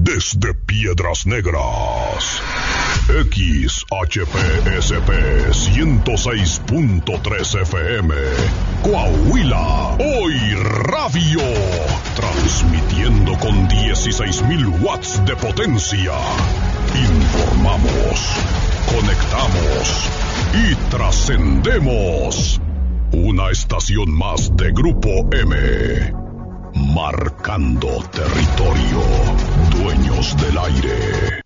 desde Piedras Negras. XHPSP 106.3 FM, Coahuila, Hoy Radio, transmitiendo con 16,000 watts de potencia. Informamos, conectamos y trascendemos. Una estación más de Grupo M, marcando territorio, dueños del aire.